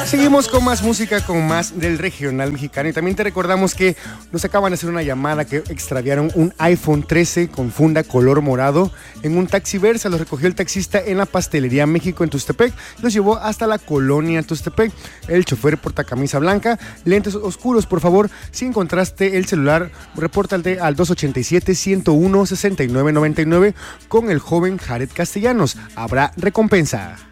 Seguimos con más música, con más del regional mexicano, y también te recordamos que nos acaban de hacer una llamada que extraviaron un iPhone 13 con funda color morado en un taxi Versa. Lo recogió el taxista en la Pastelería México en Tustepec, los llevó hasta la colonia Tustepec. El chofer porta camisa blanca, lentes oscuros. Por favor, si encontraste el celular, repórtate al 287-101-6999 con el joven Jared Castellanos. Habrá recompensa.